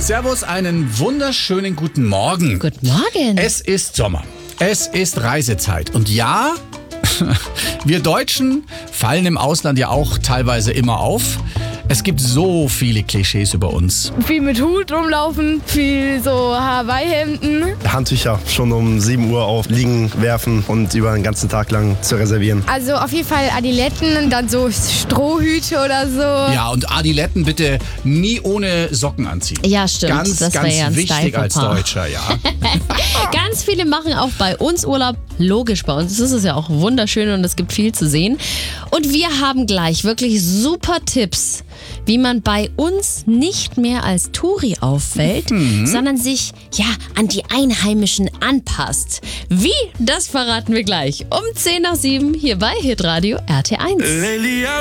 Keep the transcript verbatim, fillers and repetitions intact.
Servus, einen wunderschönen guten Morgen. Guten Morgen. Es ist Sommer. Es ist Reisezeit. Und ja, wir Deutschen fallen im Ausland ja auch teilweise immer auf. Es gibt so viele Klischees über uns. Viel mit Hut rumlaufen, viel so Hawaii-Hemden. Handtücher schon um sieben Uhr auf liegen werfen und über den ganzen Tag lang zu reservieren. Also auf jeden Fall Adiletten, dann so Strohhüte oder so. Ja, und Adiletten bitte nie ohne Socken anziehen. Ja, stimmt. Ganz, das ganz ja ein wichtig als Style-Fauxpas. Deutscher, ja. Ganz viele machen auch bei uns Urlaub. Logisch, bei uns ist es ja auch wunderschön und es gibt viel zu sehen. Und wir haben gleich wirklich super Tipps, wie man bei uns nicht mehr als Touri auffällt, mhm. sondern sich ja an die Einheimischen anpasst. Wie? Das verraten wir gleich um zehn nach sieben hier bei Hitradio R T eins.